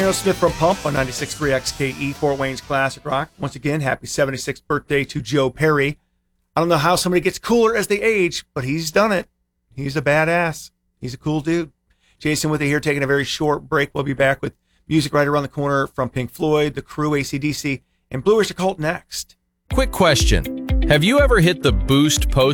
Aerosmith from Pump on 96.3 XKE, Fort Wayne's Classic Rock. Once again, happy 76th birthday to Joe Perry. I don't know how somebody gets cooler as they age, but he's done it. He's a badass. He's a cool dude. Jason with you here, taking a very short break. We'll be back with music right around the corner from Pink Floyd, The Crew, AC/DC, and Blue Oyster Cult next. Quick question. Have you ever hit the boost post